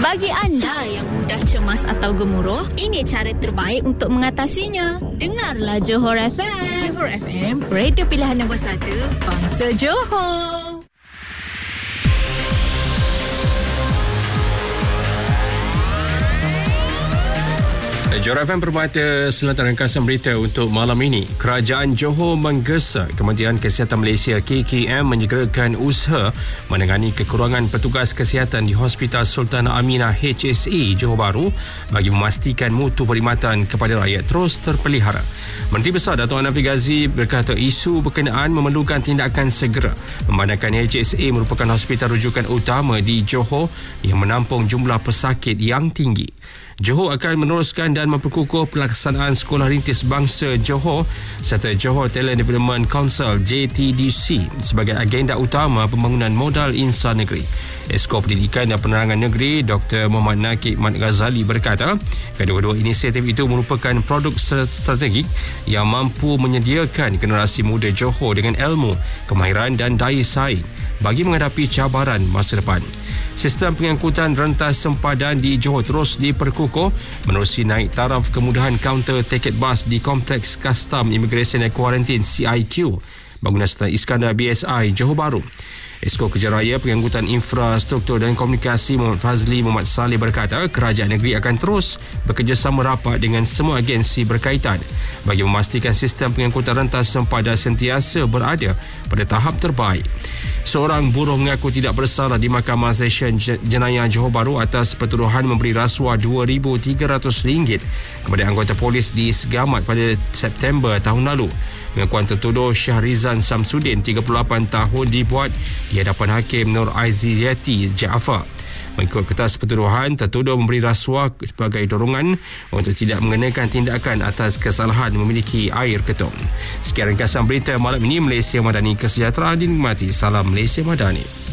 Bagi anda yang mudah cemas atau gemuruh, ini cara terbaik untuk mengatasinya. Dengarlah Johor FM. Johor FM, radio pilihan nombor 1, bangsa Johor. Johor FM Permata Selatan ringkasan berita untuk malam ini. Kerajaan Johor menggesa Kementerian Kesihatan Malaysia KKM menyegerakan usaha menangani kekurangan petugas kesihatan di Hospital Sultanah Aminah HSA Johor Bahru bagi memastikan mutu perkhidmatan kepada rakyat terus terpelihara. Menteri Besar Dato' Anna Ghazi berkata isu berkenaan memerlukan tindakan segera memandangkan HSA merupakan hospital rujukan utama di Johor yang menampung jumlah pesakit yang tinggi. Johor akan meneruskan dan memperkukuh pelaksanaan Sekolah Rintis Bangsa Johor serta Johor Talent Development Council JTDC sebagai agenda utama pembangunan modal insan negeri. Esko Pendidikan dan Penerangan Negeri Dr. Muhammad Nakib Mat Ghazali berkata, kedua-dua inisiatif itu merupakan produk strategik yang mampu menyediakan generasi muda Johor dengan ilmu, kemahiran dan daya saing bagi menghadapi cabaran masa depan. Sistem pengangkutan rentas sempadan di Johor terus diperkukuh menerusi naik taraf kemudahan kaunter tiket bas di Kompleks Custom Immigration and Quarantine CIQ bangunan Sultan Iskandar BSI Johor Bahru. Esko Kejaraya Pengangkutan Infrastruktur dan Komunikasi Muhammad Fazli Muhammad Saleh berkata kerajaan negeri akan terus bekerjasama rapat dengan semua agensi berkaitan bagi memastikan sistem pengangkutan rentas sempadan sentiasa berada pada tahap terbaik. Seorang buruh mengaku tidak bersalah di Mahkamah Session Jenayah Johor Bahru atas pertuduhan memberi rasuah RM2,300 kepada anggota polis di Segamat pada September tahun lalu. Pengakuan tertuduh Syahrizan Samsudin 38 tahun dibuat di hadapan Hakim Nur Aiziyati Jaafar. Mengikut kertas pertuduhan, tertuduh memberi rasuah sebagai dorongan untuk tidak mengenakan tindakan atas kesalahan memiliki air ketum. Sekian ringkasan berita malam ini. Malaysia Madani, kesejahteraan dinikmati. Salam Malaysia Madani.